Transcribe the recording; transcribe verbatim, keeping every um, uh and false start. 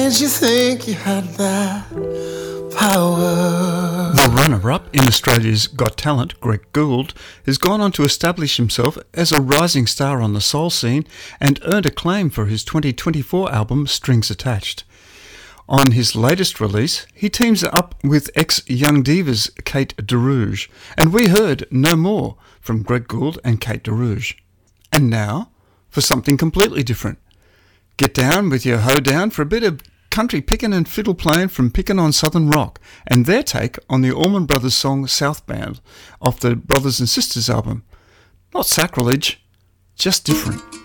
did you think you had that power? The runner-up in Australia's Got Talent, Greg Gould, has gone on to establish himself as a rising star on the soul scene and earned acclaim for his twenty twenty-four album Strings Attached. On his latest release, he teams up with ex-Young Divas Kate DeRouge, and we heard No More from Greg Gould and Kate DeRouge. And now, for something completely different. Get down with your hoedown for a bit of country pickin' and fiddle playing from Pickin' on Southern Rock and their take on the Allman Brothers song Southbound off the Brothers and Sisters album. Not sacrilege, just different.